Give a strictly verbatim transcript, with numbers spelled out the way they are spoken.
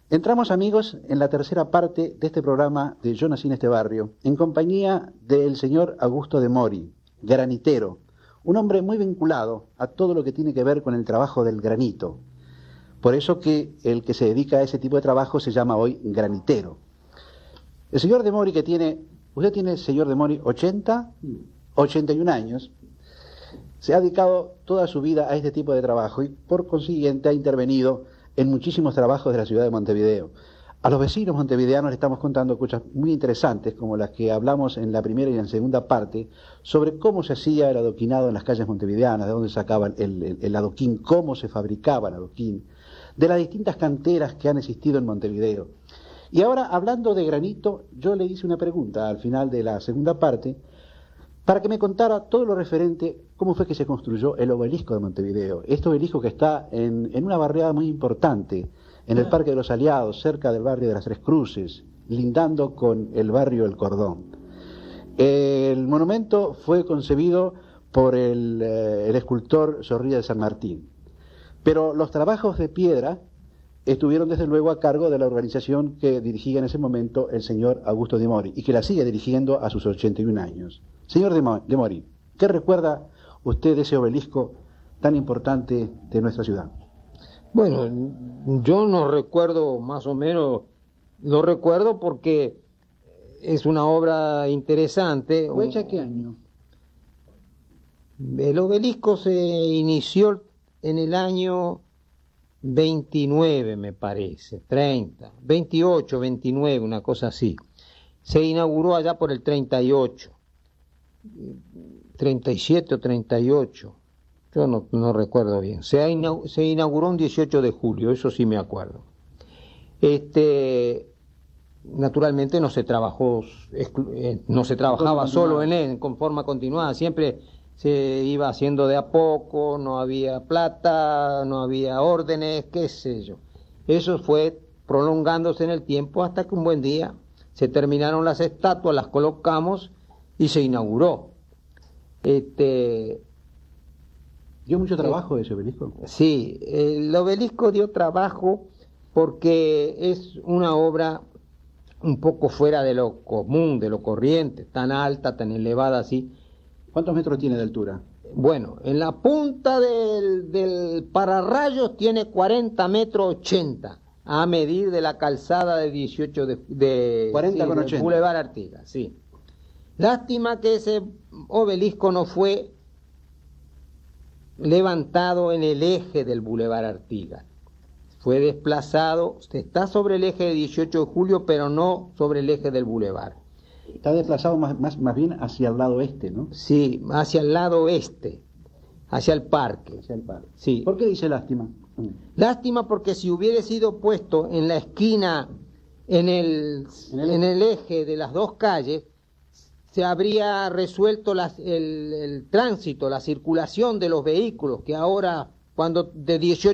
Entramos, amigos, en la tercera parte de este programa de Yo nací en este barrio, en compañía del señor Augusto de Mori, granitero, un hombre muy vinculado a todo lo que tiene que ver con el trabajo del granito. Por eso que el que se dedica a ese tipo de trabajo se llama hoy granitero. El señor de Mori que tiene, usted tiene, señor de Mori, ochenta, ochenta y un años, se ha dedicado toda su vida a este tipo de trabajo y por consiguiente ha intervenido en muchísimos trabajos de la ciudad de Montevideo. A los vecinos montevideanos le estamos contando cosas muy interesantes, como las que hablamos en la primera y en la segunda parte, sobre cómo se hacía el adoquinado en las calles montevideanas, de dónde sacaban el, el, el adoquín, cómo se fabricaba el adoquín, de las distintas canteras que han existido en Montevideo. Y ahora, hablando de granito, yo le hice una pregunta al final de la segunda parte, para que me contara todo lo referente, cómo fue que se construyó el obelisco de Montevideo. Este obelisco que está en, en una barriada muy importante, en el Parque de los Aliados, cerca del barrio de las Tres Cruces, lindando con el barrio El Cordón. El monumento fue concebido por el, eh, el escultor Zorrilla de San Martín, pero los trabajos de piedra estuvieron desde luego a cargo de la organización que dirigía en ese momento el señor Augusto de Mori, y que la sigue dirigiendo a sus ochenta y un años. Señor de Mori, ¿qué recuerda usted de ese obelisco tan importante de nuestra ciudad? Bueno, yo no recuerdo más o menos, lo recuerdo porque es una obra interesante. ¿Fue hecha qué año? El obelisco se inició en el año veintinueve, me parece, treinta, veintiocho, veintinueve, una cosa así. Se inauguró allá por el treinta y ocho, treinta y siete o treinta y ocho. Yo no, no recuerdo bien. Se, inauguró, se inauguró un dieciocho de julio, eso sí me acuerdo. Este, naturalmente no se trabajó, no se trabajaba solo en él, con forma continuada, siempre se iba haciendo de a poco, no había plata, no había órdenes, qué sé yo. Eso fue prolongándose en el tiempo hasta que un buen día se terminaron las estatuas, las colocamos y se inauguró. Este... ¿Dio mucho trabajo ese obelisco? Sí, el obelisco dio trabajo porque es una obra un poco fuera de lo común, de lo corriente, tan alta, tan elevada así. ¿Cuántos metros tiene de altura? Bueno, en la punta del, del pararrayos tiene cuarenta metros ochenta, a medir de la calzada de dieciocho de, de cuarenta sí, con ochenta. Boulevard Artigas, sí. Lástima que ese obelisco no fue levantado en el eje del Boulevard Artigas. Fue desplazado, está sobre el eje de dieciocho de julio, pero no sobre el eje del Boulevard. Está desplazado más, más, más bien hacia el lado este, ¿no? Sí, hacia el lado este, hacia el parque. Hacia el parque. Sí. ¿Por qué dice lástima? Lástima porque si hubiera sido puesto en la esquina, en el, ¿En el, en el eje de las dos calles, se habría resuelto las, el, el tránsito, la circulación de los vehículos, que ahora, cuando de dieciocho